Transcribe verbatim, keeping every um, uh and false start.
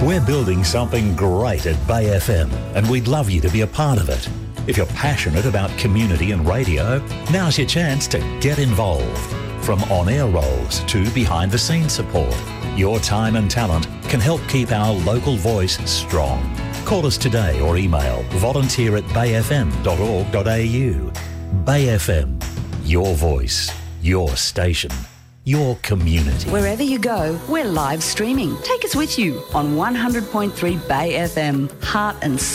We're building something great at Bay F M, and we'd love you to be a part of it. If you're passionate about community and radio, now's your chance to get involved. From on-air roles to behind-the-scenes support, your time and talent can help keep our local voice strong. Call us today or email volunteer at bay f m dot org dot a u. Bay F M, your voice, your station, your community. Wherever you go, we're live streaming. Take us with you on one hundred point three Bay F M, Heart and